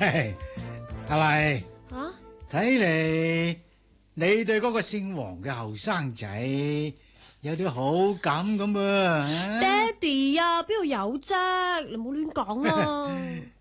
阿麗， 啊， 睇嚟你對嗰個姓黃嘅後生仔有啲好感咁啊？ 爹哋啊，邊度有啫？你唔好亂講啦。